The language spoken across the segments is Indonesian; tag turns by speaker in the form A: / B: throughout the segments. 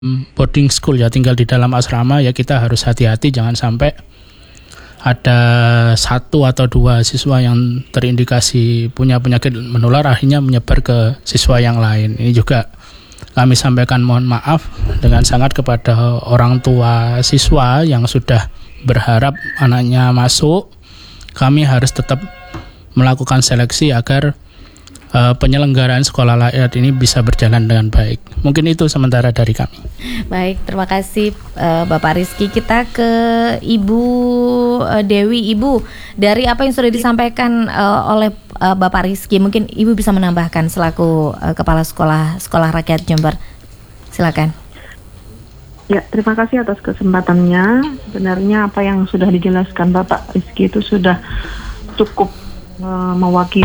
A: boarding school ya, tinggal di dalam asrama ya, kita harus hati-hati jangan sampai ada 1 atau 2 siswa yang terindikasi punya penyakit menular akhirnya menyebar ke siswa yang lain. Ini juga kami sampaikan mohon maaf dengan sangat kepada orang tua siswa yang sudah berharap anaknya masuk. Kami harus tetap melakukan seleksi agar penyelenggaraan sekolah rakyat ini bisa berjalan dengan baik. Mungkin itu sementara dari kami.
B: Baik, terima kasih Bapak Rizky. Kita ke Ibu Dewi. Ibu, dari apa yang sudah disampaikan oleh Bapak Rizky, mungkin Ibu bisa menambahkan selaku Kepala Sekolah Rakyat Jember. Silakan.
C: Ya, terima kasih atas kesempatannya. Sebenarnya apa yang sudah dijelaskan Bapak Rizky itu sudah cukup mewakili.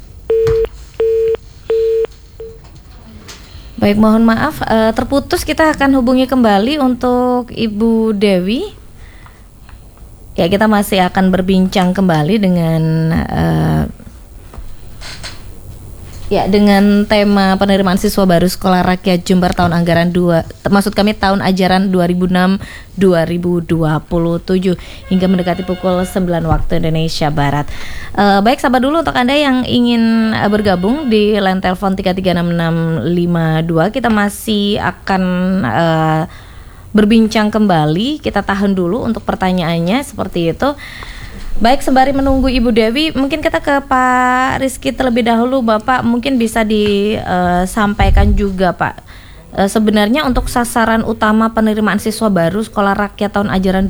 B: Baik, mohon maaf terputus. Kita akan hubungi kembali untuk Ibu Dewi. Ya, kita masih akan berbincang kembali dengan dengan tema penerimaan siswa baru Sekolah Rakyat Jember tahun anggaran tahun ajaran 2006-2027 hingga mendekati pukul 9 waktu Indonesia Barat. Baik, sabar dulu untuk Anda yang ingin bergabung di line telepon 336652. Kita masih akan berbincang kembali. Kita tahan dulu untuk pertanyaannya seperti itu. Baik, sembari menunggu Ibu Dewi, mungkin kita ke Pak Rizky terlebih dahulu. Bapak mungkin bisa disampaikan juga, Pak. Sebenarnya untuk sasaran utama penerimaan siswa baru Sekolah Rakyat tahun ajaran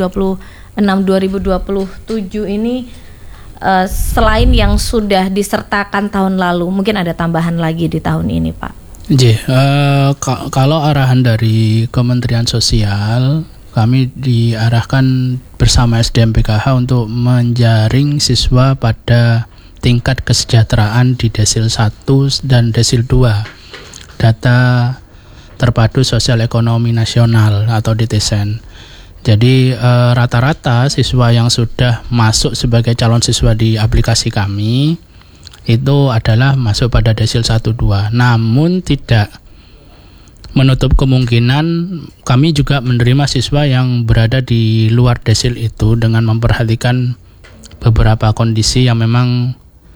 B: 2026-2027 ini selain yang sudah disertakan tahun lalu, mungkin ada tambahan lagi di tahun ini, Pak.
A: Kalau arahan dari Kementerian Sosial, kami diarahkan bersama SDM PKH untuk menjaring siswa pada tingkat kesejahteraan di desil 1 dan desil 2 data terpadu sosial ekonomi nasional atau DTSN. Jadi rata-rata siswa yang sudah masuk sebagai calon siswa di aplikasi kami itu adalah masuk pada desil 1-2, namun tidak menutup kemungkinan kami juga menerima siswa yang berada di luar desil itu dengan memperhatikan beberapa kondisi yang memang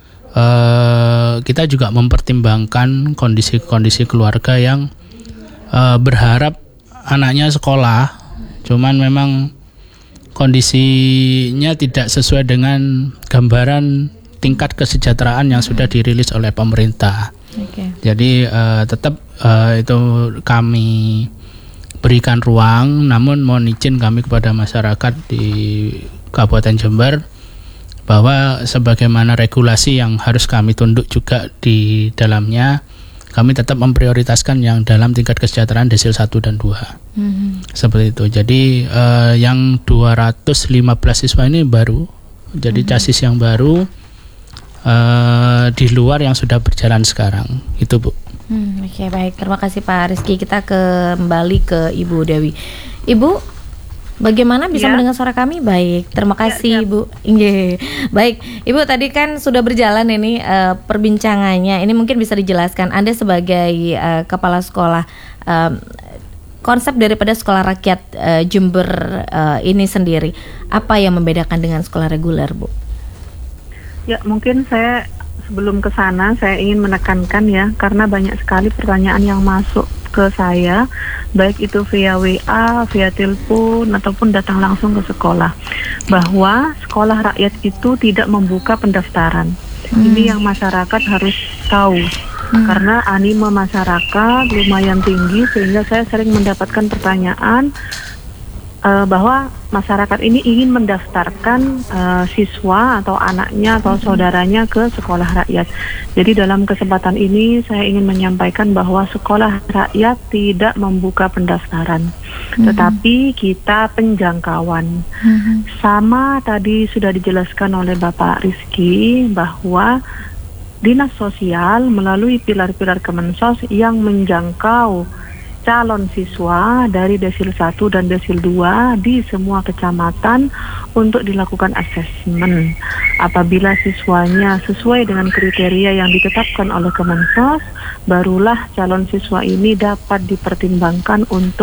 A: kita juga mempertimbangkan kondisi-kondisi keluarga yang berharap anaknya sekolah, cuman memang kondisinya tidak sesuai dengan gambaran tingkat kesejahteraan yang sudah dirilis oleh pemerintah. Okay. Jadi tetap itu kami berikan ruang, namun mohon izin kami kepada masyarakat di Kabupaten Jember bahwa sebagaimana regulasi yang harus kami tunduk juga di dalamnya, kami tetap memprioritaskan yang dalam tingkat kesejahteraan desil 1 dan 2. Seperti itu. Jadi yang 215 siswa ini baru, jadi chassis yang baru di luar yang sudah berjalan sekarang. Itu, Bu.
B: Oke, baik. Terima kasih Pak Rizky. Kita kembali ke Ibu Dewi. Ibu, bagaimana bisa mendengar suara kami? Baik, terima kasih Ibu. Baik, Ibu tadi kan sudah berjalan ini perbincangannya. Ini mungkin bisa dijelaskan Anda sebagai kepala sekolah, konsep daripada Sekolah Rakyat Jember ini sendiri. Apa yang membedakan dengan sekolah reguler, Bu?
C: Ya, mungkin saya sebelum ke sana saya ingin menekankan ya, karena banyak sekali pertanyaan yang masuk ke saya, baik itu via WA, via telepon ataupun datang langsung ke sekolah, bahwa sekolah rakyat itu tidak membuka pendaftaran. Ini yang masyarakat harus tahu. Karena animo masyarakat lumayan tinggi sehingga saya sering mendapatkan pertanyaan bahwa masyarakat ini ingin mendaftarkan siswa atau anaknya atau saudaranya ke sekolah rakyat. Jadi dalam kesempatan ini saya ingin menyampaikan bahwa sekolah rakyat tidak membuka pendaftaran, tetapi kita penjangkauan. Sama tadi sudah dijelaskan oleh Bapak Rizky bahwa Dinas Sosial melalui pilar-pilar Kemensos yang menjangkau calon siswa dari desil 1 dan desil 2 di semua kecamatan untuk dilakukan asesmen. Apabila siswanya sesuai dengan kriteria yang ditetapkan oleh Kemensos, barulah calon siswa ini dapat dipertimbangkan untuk